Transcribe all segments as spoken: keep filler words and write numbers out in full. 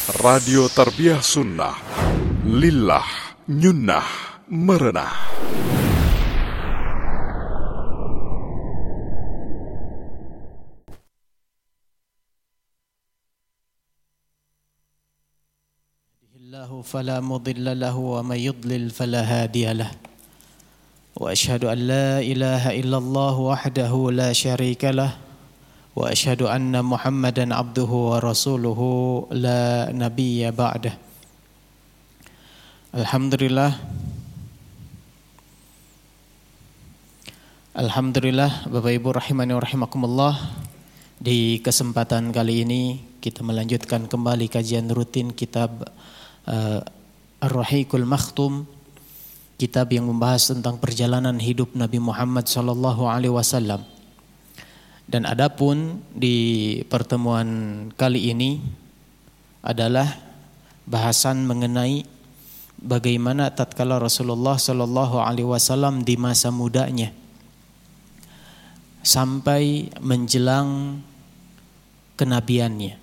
Radio Tarbiyah Sunnah, Lillah, Nyunnah, Merenah. Allahu fala mudilla lahu wa may yudlil fala hadiya lah. Wa asyhadu an la ilaha illallah wahdahu la syarika lah. Wa asyhadu anna Muhammadan abduhu wa rasuluhu la nabiyya ba'dah. Alhamdulillah. Alhamdulillah, Bapak Ibu rahimani wa rahimakumullah. Di kesempatan kali ini kita melanjutkan kembali kajian rutin kitab uh, Ar-Rahiqul Makhtum, kitab yang membahas tentang perjalanan hidup Nabi Muhammad sallallahu alaihi wasallam. Dan adapun di pertemuan kali ini adalah bahasan mengenai bagaimana tatkala Rasulullah sallallahu alaihi wasallam di masa mudanya sampai menjelang kenabiannya.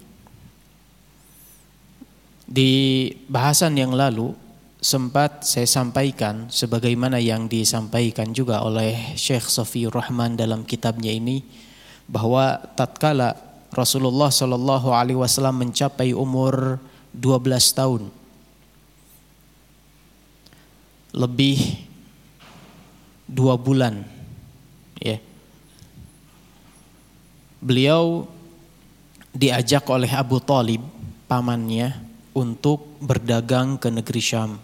Di bahasan yang lalu sempat saya sampaikan sebagaimana yang disampaikan juga oleh Syekh Safiur Rahman dalam kitabnya ini, bahwa tatkala Rasulullah sallallahu alaihi wasallam mencapai umur dua belas tahun, lebih dua bulan, ya, beliau diajak oleh Abu Thalib, pamannya, untuk berdagang ke negeri Syam.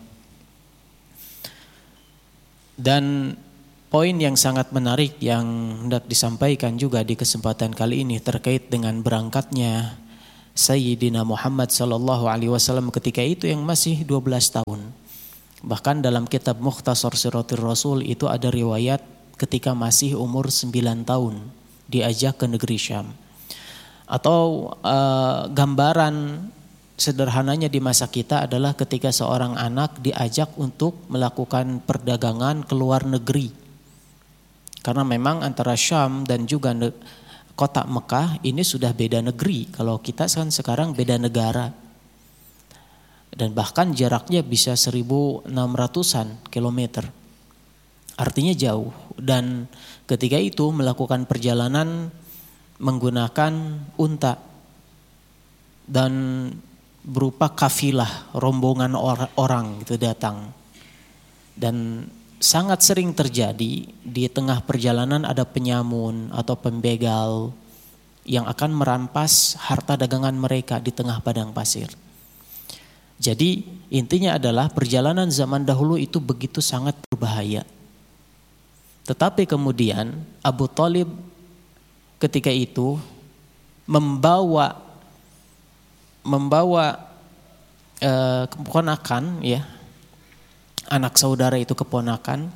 Dan poin yang sangat menarik yang hendak disampaikan juga di kesempatan kali ini terkait dengan berangkatnya Sayyidina Muhammad sallallahu alaihi wasallam ketika itu yang masih dua belas tahun. Bahkan dalam kitab Mukhtasar Siratul Rasul itu ada riwayat ketika masih umur sembilan tahun diajak ke negeri Syam. Atau uh, gambaran sederhananya di masa kita adalah ketika seorang anak diajak untuk melakukan perdagangan ke luar negeri. Karena memang antara Syam dan juga ne- kota Mekah ini sudah beda negeri. Kalau kita kan sekarang beda negara. Dan bahkan jaraknya bisa seribu enam ratusan kilometer. Artinya jauh. Dan ketika itu melakukan perjalanan menggunakan unta. Dan berupa kafilah, rombongan or- orang itu datang. Dan sangat sering terjadi di tengah perjalanan ada penyamun atau pembegal yang akan merampas harta dagangan mereka di tengah padang pasir. Jadi intinya adalah perjalanan zaman dahulu itu begitu sangat berbahaya. Tetapi kemudian Abu Thalib ketika itu membawa membawa eh, keponakan, ya, anak saudara itu keponakan,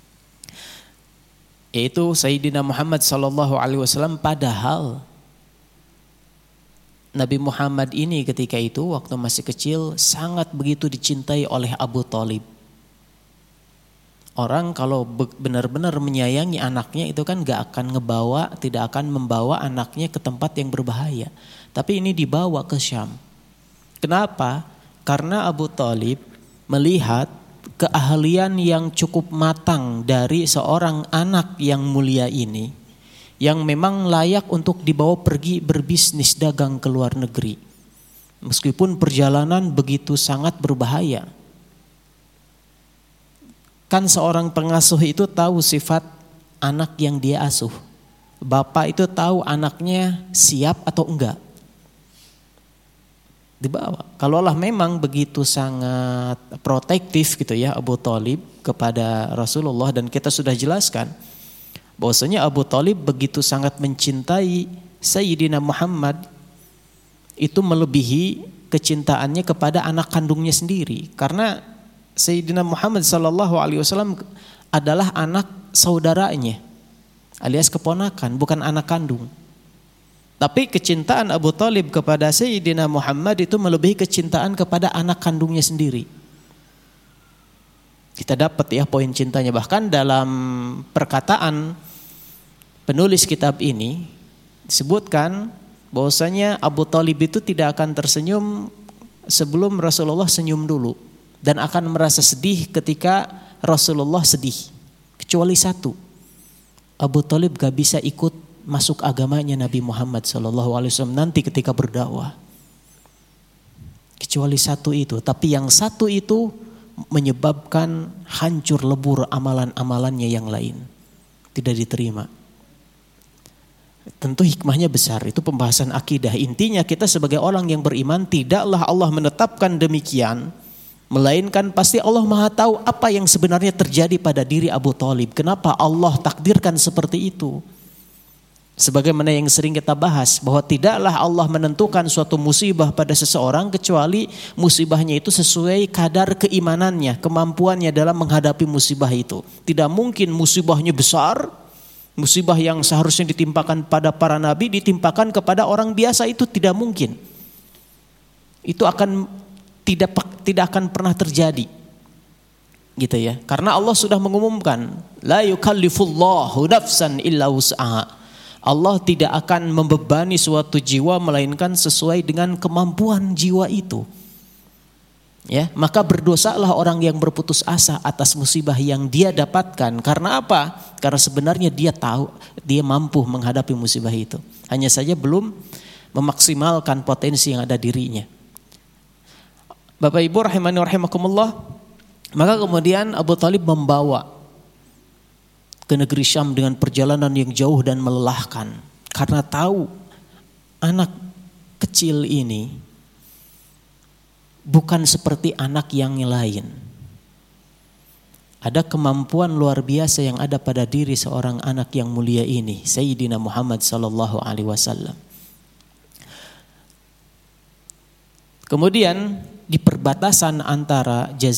yaitu Sayyidina Muhammad sallallahu alaihi wasallam. Padahal Nabi Muhammad ini ketika itu waktu masih kecil sangat begitu dicintai oleh Abu Thalib. Orang kalau benar-benar menyayangi anaknya itu kan gak akan ngebawa, tidak akan membawa anaknya ke tempat yang berbahaya. Tapi ini dibawa ke Syam. Kenapa? Karena Abu Thalib melihat keahlian yang cukup matang dari seorang anak yang mulia ini, yang memang layak untuk dibawa pergi berbisnis dagang ke luar negeri. Meskipun perjalanan begitu sangat berbahaya. Kan seorang pengasuh itu tahu sifat anak yang dia asuh. Bapak itu tahu anaknya siap atau enggak. Dibawa. Kalaulah memang begitu sangat protektif gitu ya Abu Thalib kepada Rasulullah, dan kita sudah jelaskan bahwasanya Abu Thalib begitu sangat mencintai Sayyidina Muhammad, itu melebihi kecintaannya kepada anak kandungnya sendiri. Karena Sayyidina Muhammad sallallahu alaihi wasallam adalah anak saudaranya, alias keponakan, bukan anak kandung. Tapi kecintaan Abu Thalib kepada Sayyidina Muhammad itu melebihi kecintaan kepada anak kandungnya sendiri. Kita dapat ya poin cintanya. Bahkan dalam perkataan penulis kitab ini disebutkan bahwasanya Abu Thalib itu tidak akan tersenyum sebelum Rasulullah senyum dulu dan akan merasa sedih ketika Rasulullah sedih. Kecuali satu, Abu Thalib gak bisa ikut masuk agamanya Nabi Muhammad shallallahu alaihi wasallam nanti ketika berdakwah. Kecuali satu itu, tapi yang satu itu menyebabkan hancur lebur amalan-amalannya yang lain. Tidak diterima. Tentu hikmahnya besar, itu pembahasan akidah. Intinya kita sebagai orang yang beriman, tidaklah Allah menetapkan demikian, melainkan pasti Allah Maha tahu apa yang sebenarnya terjadi pada diri Abu Thalib. Kenapa Allah takdirkan seperti itu? Sebagaimana yang sering kita bahas, bahwa tidaklah Allah menentukan suatu musibah pada seseorang kecuali musibahnya itu sesuai kadar keimanannya, kemampuannya dalam menghadapi musibah itu. Tidak mungkin musibahnya besar, musibah yang seharusnya ditimpakan pada para nabi ditimpakan kepada orang biasa, itu tidak mungkin. Itu akan tidak tidak akan pernah terjadi. Gitu ya. Karena Allah sudah mengumumkan, la yukallifullahu nafsan illa wus'aha. Allah tidak akan membebani suatu jiwa melainkan sesuai dengan kemampuan jiwa itu. Ya, maka berdosalah orang yang berputus asa atas musibah yang dia dapatkan. Karena apa? Karena sebenarnya dia tahu, dia mampu menghadapi musibah itu. Hanya saja belum memaksimalkan potensi yang ada dirinya. Bapak Ibu rahimani rahimakumullah, maka kemudian Abu Thalib membawa ke negeri Syam dengan perjalanan yang jauh dan melelahkan. Karena tahu anak kecil ini bukan seperti anak yang lain. Ada kemampuan luar biasa yang ada pada diri seorang anak yang mulia ini, Sayyidina Muhammad sallallahu alaihi wasallam. Kemudian di perbatasan antara